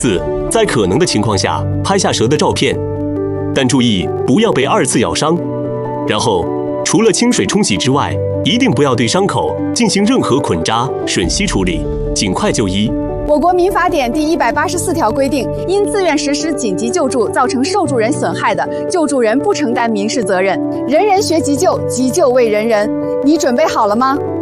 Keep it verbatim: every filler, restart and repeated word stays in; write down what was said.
四，在可能的情况下拍下蛇的照片，但注意不要被二次咬伤。然后，除了清水冲洗之外，一定不要对伤口进行任何捆扎、吮吸处理，尽快就医。 我国民法典第一百八十四条规定，因自愿实施紧急救助造成受助人损害的，救助人不承担民事责任。人人学急救，急救为人人。你准备好了吗？